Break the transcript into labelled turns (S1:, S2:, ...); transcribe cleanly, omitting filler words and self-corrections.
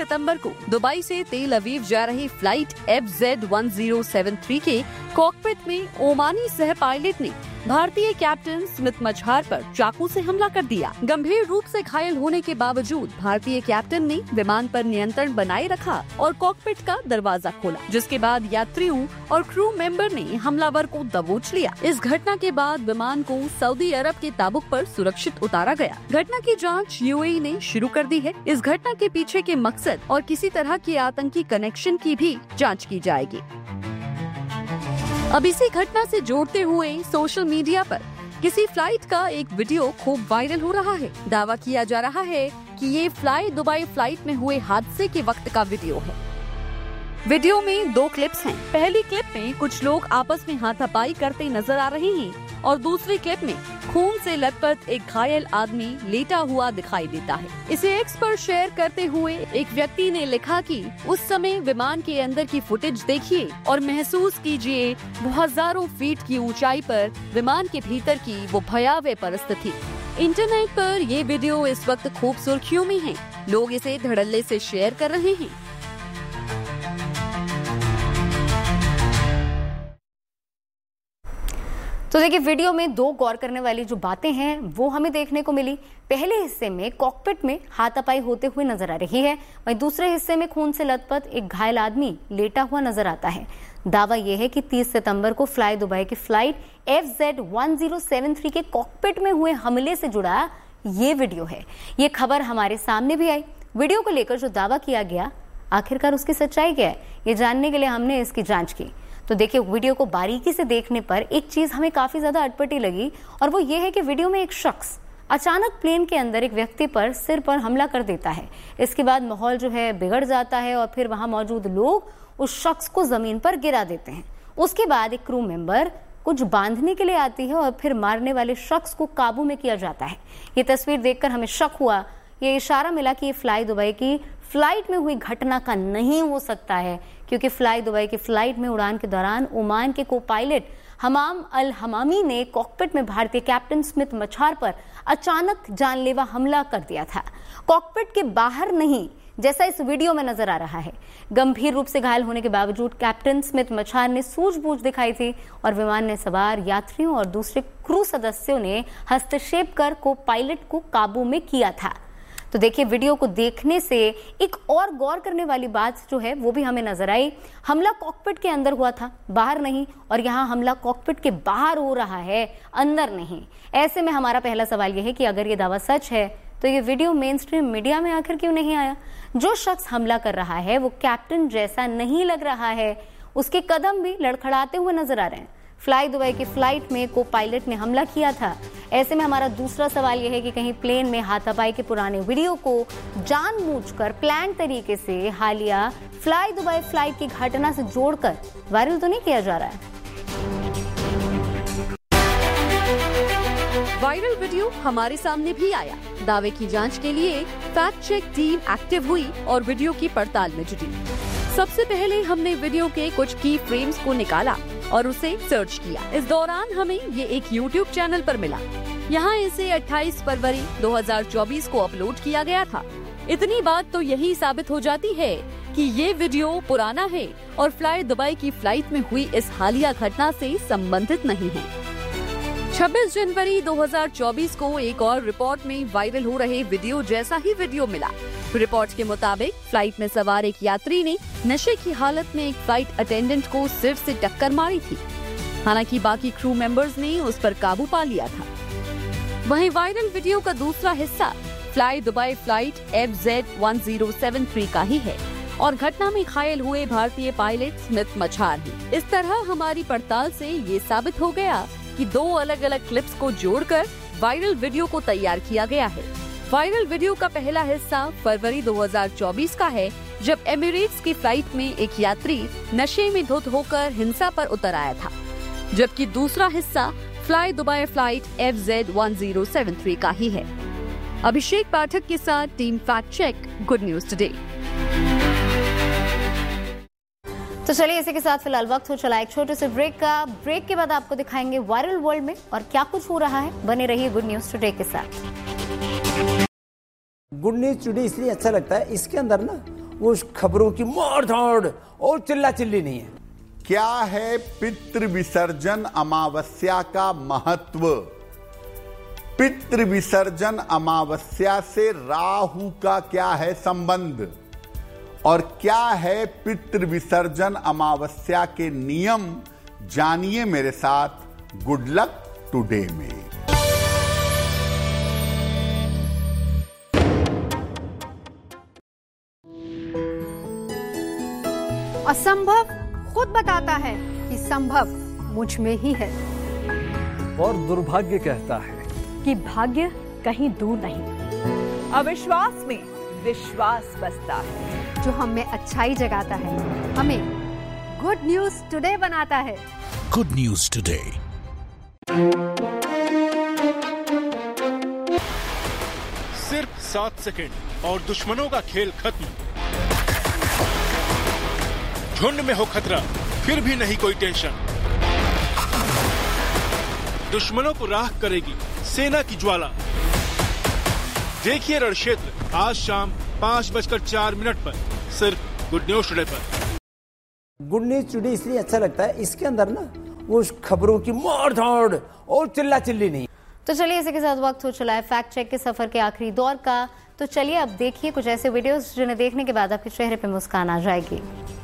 S1: सितंबर को दुबई से तेल अवीव जा रही फ्लाइट FZ1073 के कॉकपिट में ओमानी सह पायलट ने भारतीय कैप्टन स्मिथ मछार पर चाकू से हमला कर दिया। गंभीर रूप से घायल होने के बावजूद भारतीय कैप्टन ने विमान पर नियंत्रण बनाए रखा और कॉकपिट का दरवाजा खोला, जिसके बाद यात्रियों और क्रू मेंबर ने हमलावर को दबोच लिया। इस घटना के बाद विमान को सऊदी अरब के ताबुक पर सुरक्षित उतारा गया। घटना की जांच UAE ने शुरू कर दी है। इस घटना के पीछे के मकसद और किसी तरह के आतंकी कनेक्शन की भी जाँच की जाएगी। अब इसी घटना से जोड़ते हुए सोशल मीडिया पर किसी फ्लाइट का एक वीडियो खूब वायरल हो रहा है। दावा किया जा रहा है कि ये फ्लाई दुबई फ्लाइट में हुए हादसे के वक्त का वीडियो है। वीडियो में 2 क्लिप्स हैं। पहली क्लिप में कुछ लोग आपस में हाथापाई करते नजर आ रहे हैं और दूसरी क्लिप में खून से लथपथ एक घायल आदमी लेटा हुआ दिखाई देता है। इसे X पर शेयर करते हुए एक व्यक्ति ने लिखा कि उस समय विमान के अंदर की फुटेज देखिए और महसूस कीजिए वो हजारों फीट की ऊंचाई पर विमान के भीतर की वो भयावह परिस्थिति। इंटरनेट पर ये वीडियो इस वक्त खूब सुर्खियों में है। लोग इसे धड़ल्ले से शेयर कर रहे हैं।
S2: तो देखिए, वीडियो में 2 गौर करने वाली जो बातें हैं वो हमें देखने को मिली। पहले हिस्से में कॉकपिट में हाथापाई होते हुए नजर आ रही है, वहीं दूसरे हिस्से में खून से लथपथ एक घायल आदमी लेटा हुआ नजर आता है। दावा यह है कि 30 सितंबर को फ्लाई दुबई की फ्लाइट FZ1073 के कॉकपिट में हुए हमले से जुड़ा ये वीडियो है। ये खबर हमारे सामने भी आई। वीडियो को लेकर जो दावा किया गया, आखिरकार उसकी सच्चाई क्या है, ये जानने के लिए हमने इसकी जांच की। तो देखिए, वीडियो को बारीकी से देखने पर एक चीज हमें काफी ज्यादा अटपटी लगी और वो ये है कि वीडियो में एक शख्स अचानक प्लेन के अंदर एक व्यक्ति पर सिर पर हमला कर देता है। इसके बाद माहौल जो है बिगड़ जाता है और फिर वहां मौजूद लोग उस शख्स को जमीन पर गिरा देते हैं। उसके बाद एक क्रू मेंबर कुछ बांधने के लिए आती है और फिर मारने वाले शख्स को काबू में किया जाता है। ये तस्वीर देखकर हमें शक हुआ, ये इशारा मिला कि ये फ्लाई दुबई की फ्लाइट में हुई घटना का नहीं हो सकता है, क्योंकि फ्लाई दुबई की फ्लाइट में उड़ान के दौरान ओमान के को पायलट हमाम अल हमामी ने कॉकपिट में भारतीय कैप्टन स्मिथ मछार पर अचानक जानलेवा हमला कर दिया था। कॉकपिट के बाहर नहीं, जैसा इस वीडियो में नजर आ रहा है। गंभीर रूप से घायल होने के बावजूद कैप्टन स्मिथ मछार ने सूझबूझ दिखाई थी और विमान में सवार यात्रियों और दूसरे क्रू सदस्यों ने हस्तक्षेप कर को पायलट को काबू में किया था। तो देखिए, वीडियो को देखने से एक और गौर करने वाली बात जो है वो भी हमें नजर आई। हमला कॉकपिट के अंदर हुआ था, बाहर नहीं, और यहाँ हमला कॉकपिट के बाहर हो रहा है, अंदर नहीं। ऐसे में हमारा पहला सवाल यह है कि अगर ये दावा सच है तो ये वीडियो मेन स्ट्रीम मीडिया में आखिर क्यों नहीं आया? जो शख्स हमला कर रहा है वो कैप्टन जैसा नहीं लग रहा है, उसके कदम भी लड़खड़ाते हुए नजर आ रहे हैं। फ्लाई दुबई की फ्लाइट में को पायलट ने हमला किया था। ऐसे में हमारा दूसरा सवाल यह है कि कहीं प्लेन में हाथापाई के पुराने वीडियो को जानबूझकर प्लान तरीके से हालिया फ्लाई दुबई फ्लाइट की घटना से जोड़कर वायरल तो नहीं किया जा रहा है?
S1: वायरल वीडियो हमारे सामने भी आया। दावे की जांच के लिए फैक्ट चेक टीम एक्टिव हुई और वीडियो की पड़ताल में जुटी। सबसे पहले हमने वीडियो के कुछ की फ्रेम्स को निकाला और उसे सर्च किया। इस दौरान हमें ये एक YouTube चैनल पर मिला। यहाँ इसे 28 फरवरी 2024 को अपलोड किया गया था। इतनी बात तो यही साबित हो जाती है कि ये वीडियो पुराना है और फ्लाई दुबई की फ्लाइट में हुई इस हालिया घटना से संबंधित नहीं है। 26 जनवरी 2024 को एक और रिपोर्ट में वायरल हो रहे वीडियो जैसा ही वीडियो मिला। रिपोर्ट के मुताबिक फ्लाइट में सवार एक यात्री ने नशे की हालत में एक फ्लाइट अटेंडेंट को सिर से टक्कर मारी थी। हालांकि बाकी क्रू मेंबर्स ने उस पर काबू पा लिया था। वहीं वायरल वीडियो का दूसरा हिस्सा फ्लाई दुबई फ्लाइट FZ1073 का ही है और घटना में घायल हुए भारतीय पायलट स्मिथ मछार ही। इस तरह हमारी पड़ताल से ये साबित हो गया कि 2 अलग अलग क्लिप्स को जोड़कर वायरल वीडियो को तैयार किया गया है। वायरल वीडियो का पहला हिस्सा फरवरी 2024 का है, जब एमिरेट्स की फ्लाइट में एक यात्री नशे में धुत होकर हिंसा पर उतर आया था, जबकि दूसरा हिस्सा फ्लाई दुबई फ्लाइट FZ1073 का ही है। अभिषेक पाठक के साथ team fact check, good news today.
S2: तो चलिए, इसी के साथ फिलहाल वक्त हो चला एक छोटे से ब्रेक का। ब्रेक के बाद आपको दिखाएंगे वायरल वर्ल्ड में और क्या कुछ हो रहा है। बने रहिए गुड न्यूज टुडे के साथ।
S3: गुड न्यूज टुडे इसलिए अच्छा लगता है, इसके अंदर ना उस खबरों की मार धाड़ और चिल्ला चिल्ली नहीं है।
S4: क्या है पितृ विसर्जन अमावस्या का महत्व? पितृ विसर्जन अमावस्या से राहु का क्या है संबंध? और क्या है पितृ विसर्जन अमावस्या के नियम? जानिए मेरे साथ गुड लक टुडे में।
S5: असंभव खुद बताता है कि संभव मुझ में ही है,
S6: और दुर्भाग्य कहता है
S5: कि भाग्य कहीं दूर नहीं।
S7: अविश्वास में विश्वास बसता है,
S5: जो हम में अच्छाई जगाता है, हमें गुड न्यूज टुडे बनाता है।
S8: Good news today.
S9: सिर्फ 7 सेकंड और दुश्मनों का खेल खत्म। झुंड में हो खतरा, फिर भी नहीं कोई टेंशन। दुश्मनों को राख करेगी सेना की ज्वाला। देखिए रणक्षेत्र आज शाम 5:04 पर सिर्फ गुड न्यूज टुडे पर।
S3: गुड न्यूज टुडे इसलिए अच्छा लगता है, इसके अंदर ना वो खबरों की मार धाड़ और चिल्ला चिल्ली नहीं।
S2: तो चलिए इसी के साथ वक्त हो चला है फैक्ट चेक के सफर के आखिरी दौर का। तो चलिए अब देखिए कुछ ऐसे वीडियोस जिन्हें देखने के बाद आपके चेहरे पे मुस्कान आ जाएगी।